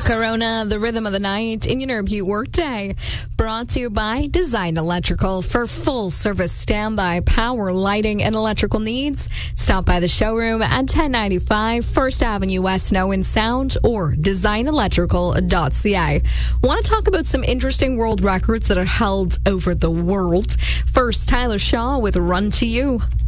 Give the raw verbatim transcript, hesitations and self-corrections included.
Corona, the rhythm of the night in your Butte workday. Brought to you by Design Electrical. For full service standby power, lighting, and electrical needs, stop by the showroom at ten ninety-five First Avenue West, Snow and Sound, or design electrical dot c a. Want to talk about some interesting world records that are held over the world? First, Tyler Shaw with Run to You.